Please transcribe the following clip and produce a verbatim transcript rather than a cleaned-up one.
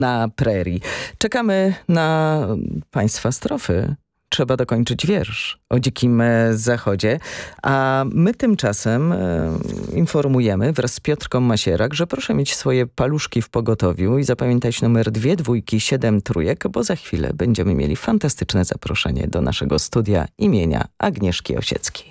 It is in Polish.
na prerii. Czekamy na państwa strofy. Trzeba dokończyć wiersz o dzikim zachodzie, a my tymczasem e, informujemy wraz z Piotrką Masierak, że proszę mieć swoje paluszki w pogotowiu i zapamiętać numer dwie dwójki siedem trójek, bo za chwilę będziemy mieli fantastyczne zaproszenie do naszego studia imienia Agnieszki Osieckiej.